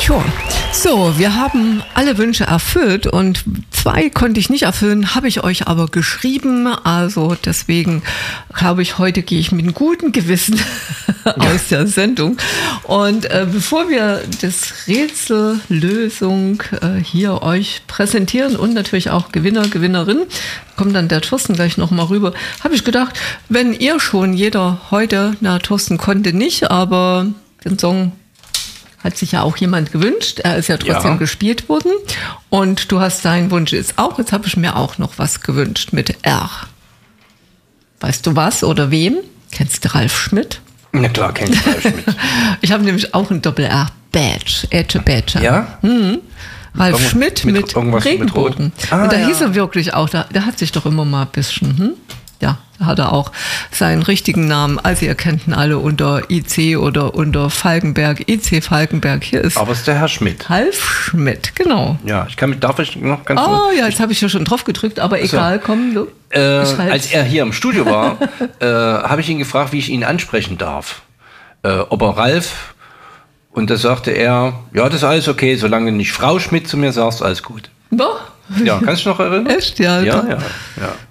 Tja, so, wir haben alle Wünsche erfüllt und 2 konnte ich nicht erfüllen, habe ich euch aber geschrieben. Also deswegen glaube ich, heute gehe ich mit einem guten Gewissen aus der Sendung. Und bevor wir das Rätsellösung hier euch präsentieren und natürlich auch Gewinner, Gewinnerin, kommt dann der Thorsten gleich nochmal rüber, habe ich gedacht, wenn ihr schon jeder heute, na Thorsten konnte nicht, aber den Song hat sich ja auch jemand gewünscht. Er ist ja trotzdem gespielt worden. Und du hast deinen Wunsch jetzt auch. Jetzt habe ich mir auch noch was gewünscht mit R. Weißt du was oder wem? Kennst du Ralf Schmidt? Na klar, kenn ich Ralf Schmidt. Ich habe nämlich auch ein Doppel-R. Badge. Badge. Ja? Ralf Schmidt mit Regenbogen. Und da hieß er wirklich auch, der hat sich doch immer mal ein bisschen... Ja, da hat er auch seinen richtigen Namen. Also ihr kennt ihn alle unter IC oder unter Falkenberg, IC Falkenberg. Hier ist aber es ist der Herr Schmidt. Ralf Schmidt, genau. Ja, darf ich noch ganz kurz? Oh ja, jetzt habe ich ja schon drauf gedrückt, aber egal, komm. Du. Als er hier im Studio war, habe ich ihn gefragt, wie ich ihn ansprechen darf. Ob er Ralf, und da sagte er, ja, das ist alles okay, solange du nicht Frau Schmidt zu mir sagst, alles gut. Doch. Ja, kannst du dich noch erinnern? Echt? Ja. Ja.